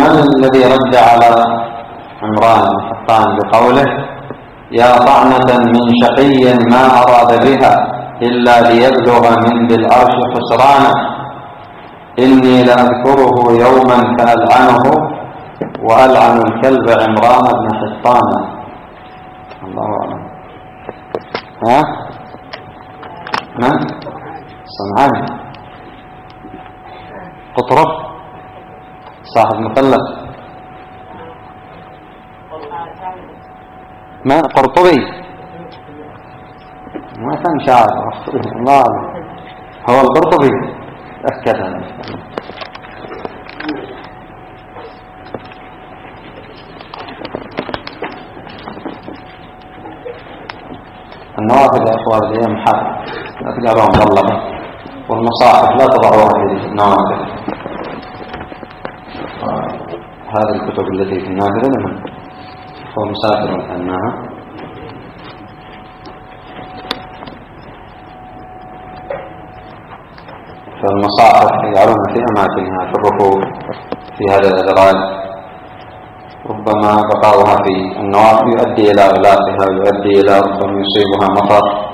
من الذي رد على عمران بن حطان بقوله يا طعنة من شقي ما أراد بها إلا ليبلغ من ذي العرش خسرانا إني لأذكره يوما فألعنه وألعن الكلب عمران بن حطان. الله أعلم. ها من صنعاني قطرب صاحب مثلث ما قرطبي ما كان شاعر. الله أعلم. هو القرطبي تأكد عنه. النوافذ يا أخوان هي محل لا تقرأون مطلقة، والمصاحف لا تضعوها في النوافذ. هذه الكتب التي في النافذة لمن هو مسافر أنها فالمصاحف يجعلون في أماكنها في الرفوف في هذا الأدراج، ربما بقاؤها في النوافذ يؤدي إلى إغلاقها ويؤدي إلى ربما يصيبها مطر